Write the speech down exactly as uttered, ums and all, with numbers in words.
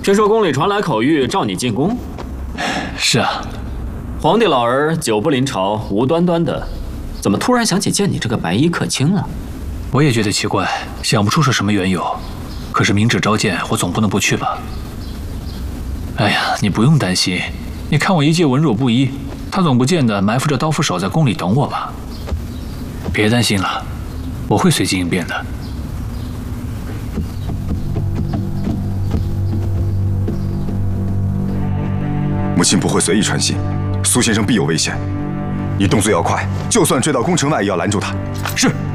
听说宫里传来口谕，召你进宫。 是啊， 皇帝老儿久不临朝，无端端的，怎么突然想起见你这个白衣客卿了？ 我也觉得奇怪，想不出是什么缘由。可是明旨召见，我总不能不去吧？哎呀，你不用担心，你看我一介文弱布衣，他总不见得埋伏着刀斧手在宫里等我吧？别担心了，我会随机应变的。 母亲不会随意传信，苏先生必有危险。你动作要快，就算追到宫城外，也要拦住他。 是。